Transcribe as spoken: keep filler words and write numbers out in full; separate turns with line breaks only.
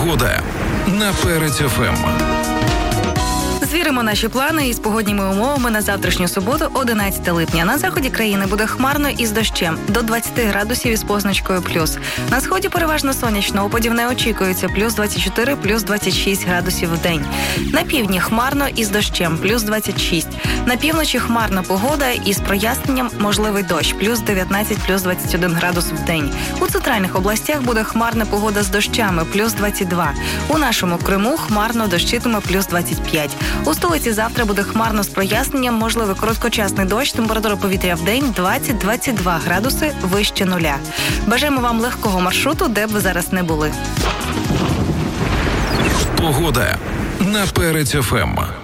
Погода на Перець еф ем.
Звіримо наші плани із погодніми умовами на завтрашню суботу, одинадцяте липня. На заході країни буде хмарно із дощем до двадцять градусів із позначкою плюс. На сході переважно сонячно, опадів не очікується, плюс двадцять чотири, плюс двадцять шість градусів в день. На півдні хмарно із дощем, плюс двадцять шість. На півночі хмарна погода із проясненням, можливий дощ, плюс дев'ятнадцять, плюс двадцять один градус в день. У центральних областях буде хмарна погода з дощами, плюс двадцять два. У нашому Криму хмарно дощитиме, плюс двадцять п'ять. У столиці завтра буде хмарно з проясненням, можливий короткочасний дощ, температура повітря в день двадцять - двадцять два градуси вище нуля. Бажаємо вам легкого маршруту, де б ви зараз не були.
Погода на Перець еф ем.